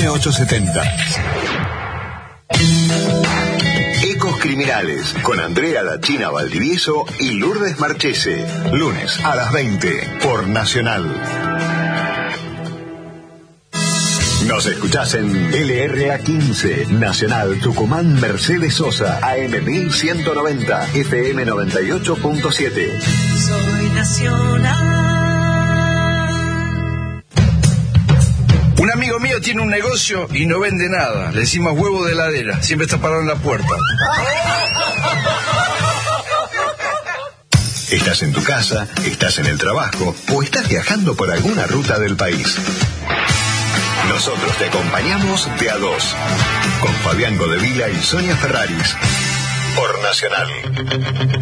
AM870. Ecos Criminales, con Andrea La China Valdivieso y Lourdes Marchese. Lunes a las 20 por Nacional. Nos escuchás en LRA 15, Nacional Tucumán Mercedes Sosa, AM 1190, FM 98.7. Soy Nacional. Un amigo mío tiene un negocio y no vende nada. Le decimos huevo de heladera. Siempre está parado en la puerta. Estás en tu casa, estás en el trabajo o estás viajando por alguna ruta del país. Nosotros te acompañamos de a dos, con Fabián Godevila y Sonia Ferraris, por Nacional.